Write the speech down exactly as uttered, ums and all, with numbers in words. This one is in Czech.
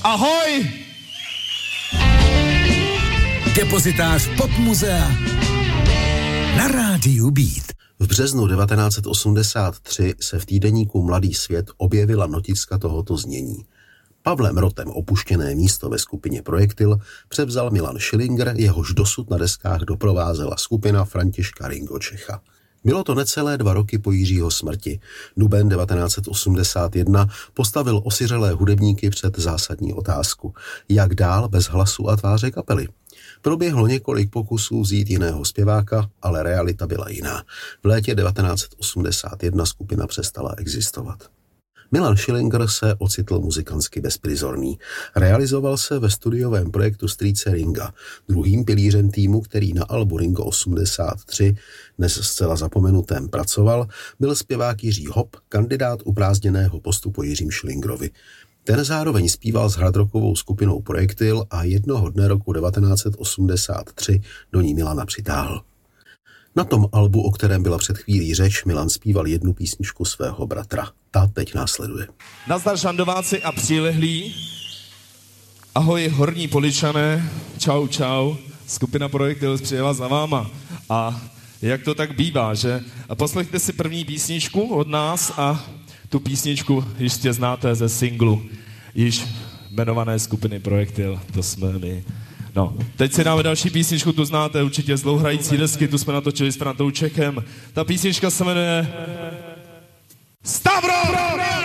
Ahoj! Depozitář Popmuzea na rádiu Beat. V březnu devatenáct set osmdesát tři se v týdeníku Mladý svět objevila noticka tohoto znění. Pavlem Rotem opuštěné místo ve skupině Projektil převzal Milan Schillinger, jehož dosud na deskách doprovázela skupina Františka Ringo Čecha. Bylo to necelé dva roky po Jiřího smrti. Duben devatenáct set osmdesát jedna postavil osiřelé hudebníky před zásadní otázku. Jak dál bez hlasu a tváře kapely? Proběhlo několik pokusů vzít jiného zpěváka, ale realita byla jiná. V létě devatenáct set osmdesát jedna skupina přestala existovat. Milan Schillinger se ocitl muzikantsky bezprizorný. Realizoval se ve studiovém projektu strýce Ringa. Druhým pilířem týmu, který na albu Ringo osmdesát tři dnes zcela zapomenutém pracoval, byl zpěvák Jiří Hop, kandidát uprázněného postu po Jiřím Schillingerovi. Ten zároveň zpíval s hardrockovou skupinou Projektil a jednoho dne roku devatenáct set osmdesát tři do ní Milana přitáhl. Na tom albu, o kterém byla před chvílí řeč, Milan zpíval jednu písničku svého bratra. Ta teď následuje. Nazdar šandováci a přilehlí. Ahoj horní Poličané. Čau, čau. Skupina Projektil přijela za váma. A jak to tak bývá, že? A poslechte si první písničku od nás a tu písničku jistě znáte ze singlu již jmenované skupiny Projektil. To jsme my. No, teď si dáme další písničku, tu znáte určitě z dlouhrající desky, tu jsme natočili s Frantou Čechem. Ta písnička se jmenuje Stavro!